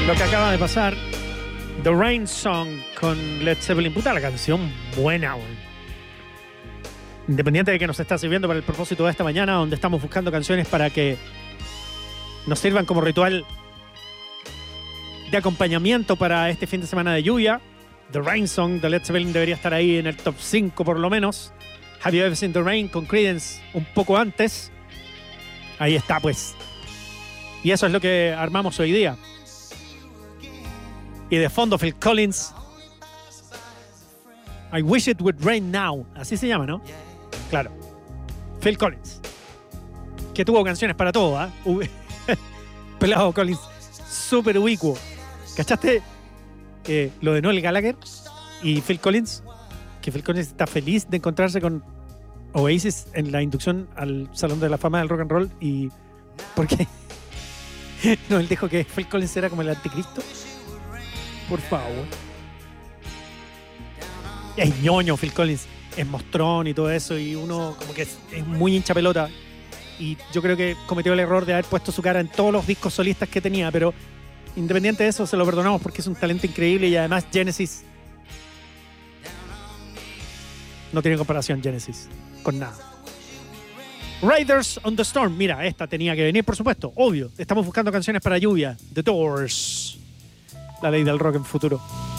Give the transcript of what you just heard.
Lo que acaba de pasar, The Rain Song con Led Zeppelin. Puta, la canción buena, güey. Independiente de que nos está sirviendo para el propósito de esta mañana, donde estamos buscando canciones para que nos sirvan como ritual de acompañamiento para este fin de semana de lluvia. The Rain Song de Led Zeppelin debería estar ahí en el top 5 por lo menos. Have You Ever Seen the Rain con Creedence un poco antes. Ahí está, pues. Y eso es lo que armamos hoy día. Y de fondo Phil Collins, I Wish It Would Rain Now. Así se llama, ¿no? Claro. Phil Collins, que tuvo canciones para todo, ¿ah? Pelado Collins, súper ubicuo. ¿Cachaste lo de Noel Gallagher y Phil Collins? Que Phil Collins está feliz de encontrarse con Oasis en la inducción al Salón de la Fama del Rock and Roll. Y porque Noel dijo que Phil Collins era como el anticristo. Por favor. Es ñoño Phil Collins, es mostrón y todo eso, y uno como que es muy hincha pelota. Y yo creo que cometió el error de haber puesto su cara en todos los discos solistas que tenía, pero independiente de eso se lo perdonamos porque es un talento increíble. Y además Genesis no tiene comparación, Genesis, con nada. Riders on the Storm, mira, esta tenía que venir, por supuesto, obvio. Estamos buscando canciones para lluvia. The Doors, la ley del rock en futuro.